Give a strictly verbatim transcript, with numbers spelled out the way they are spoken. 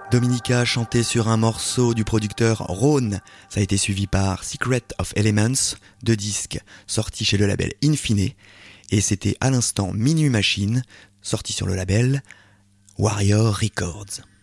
Dominica chantait sur un morceau du producteur Rhone. Ça a été suivi par Secret of Elements, deux disques sortis chez le label Infine. Et c'était à l'instant Minuit Machine, sorti sur le label Warrior Records.